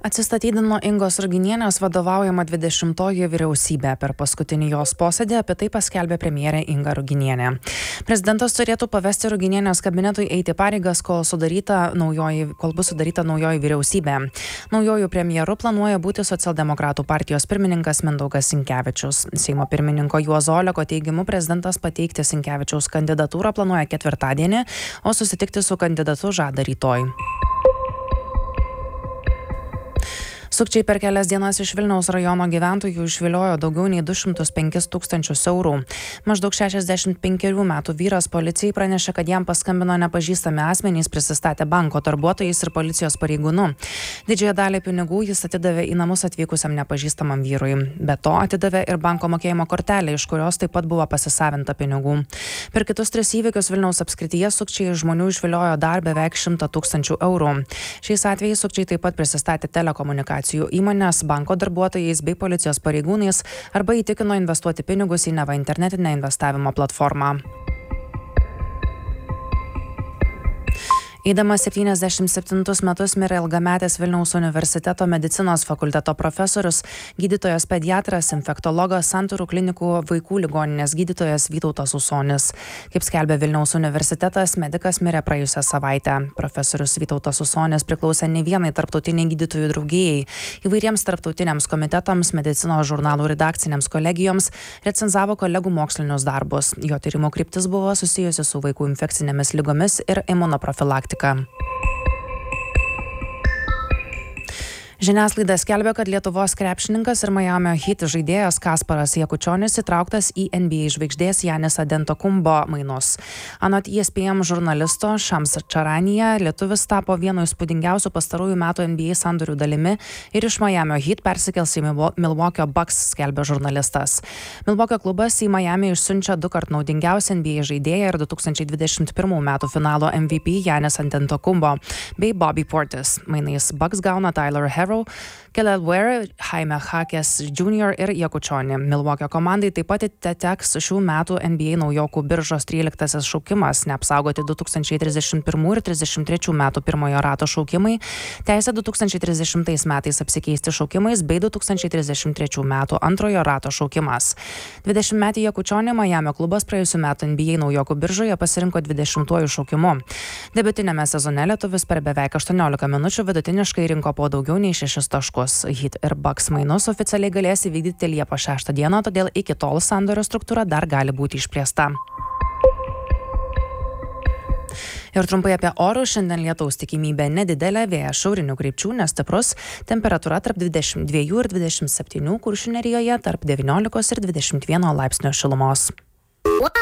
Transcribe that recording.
Atsistatydino Ingos Ruginienės vadovaujama 20-oji vyriausybė. Per paskutinį jos posėdį apie tai paskelbė premjerė Inga Ruginienė. Prezidentas turėtų pavesti Ruginienės kabinetui eiti pareigas, kol bus sudaryta naujoji vyriausybė. Naujojų premjeru planuoja būti socialdemokratų partijos pirmininkas Mindaugas Sinkevičius. Seimo pirmininko Juozo Oleko teigimu prezidentas pateikti Sinkevičiaus kandidatūrą planuoja ketvirtadienį, o susitikti su kandidatu žada rytoj. Sukčiai per kelias dienas iš Vilniaus rajono gyventojų išviliojo daugiau nei 205 tūkstančius eurų. Maždaug 65 metų vyras policijai pranešė, kad jam paskambino nepažįstami asmenys, prisistatė banko darbuotojais ir policijos pareigūnu. Didžiąją dalį pinigų jis atidavė į namus atvykusiam nepažįstamam vyrui. Be to atidavė ir banko mokėjimo kortelę, iš kurios taip pat buvo pasisavinta pinigų. Per kitus 3 įvykius Vilniaus apskrityje sukčiai žmonių išviliojo dar beveik 100 tūkstančių eurų. Šiais atvejais sukčiai taip pat prisistatė telekomunikacijų įmonės, banko darbuotojais bei policijos pareigūnais arba įtikino investuoti pinigus į neva internetinę investavimo platformą. Eidamas 77 metus mirė ilgametis Vilniaus universiteto medicinos fakulteto profesorius, gydytojas pediatras, infektologas, Santarų klinikų vaikų ligoninės gydytojas Vytautas Usonis. Kaip skelbė Vilniaus universitetas, medikas mirė praėjusią savaitę. Profesorius Vytautas Usonis priklausė ne vienai tarptautiniai gydytojų draugijai, įvairiems tarptautiniams komitetams, medicinos žurnalų redakcinėms kolegijoms, recenzavo kolegų mokslinius darbus. Jo tyrimų kryptis buvo susijusi su vaikų infekcinėmis ligomis ir imunoprofilaktika. Žiniasklaida skelbia, kad Lietuvos krepšininkas ir Miamio Heat žaidėjas Kasparas Jakučionis įtrauktas į NBA žvaigždės Janis Antetokumbo mainus. Anot ESPN žurnalisto Šams Čaranija, lietuvis tapo vienu įspūdingiausių pastarųjų metų NBA sandorių dalimi ir iš Miamio Heat persikels į Milwaukee Bucks, skelbia žurnalistas. Milwaukee klubas į Miami išsiunčia 2-kart naudingiausią NBA žaidėją ir 2021 metų finalo MVP Janis Antetokumbo bei Bobby Portis. Mainais Bucks gauna Tyler Herro, Kelly Ware, Jaime Jaquez Jr. ir Jakučionį. Milwaukee komandai taip pat atiteks šių metų NBA naujokų biržos 13 šaukimas, neapsaugoti 2031 ir 33 metų pirmojo rato šaukimai, teisė 2030 metais apsikeisti šaukimais bei 2033 metų antrojo rato šaukimas. 20-metį Jakučionį Miamio klubas praėjusių metų NBA naujokų biržoje pasirinko 20-uoju šaukimu. Debiutinėme sezone lietuvis per beveik 18 minučių vidutiniškai rinko po daugiau nei 6 taškus. Heat ir Bucks mainus oficialiai galės įvykdyti Liepos 6 dieną, todėl iki tol sandorio struktūra dar gali būti išplėsta. Ir trumpai apie orus. Šiandien lietaus tikimybė nedidelė, vėjas šiaurinių krypčių nestiprus, temperatūra tarp 22 ir 27, Kuršių nerijoje tarp 19 ir 21 laipsnio šilumos.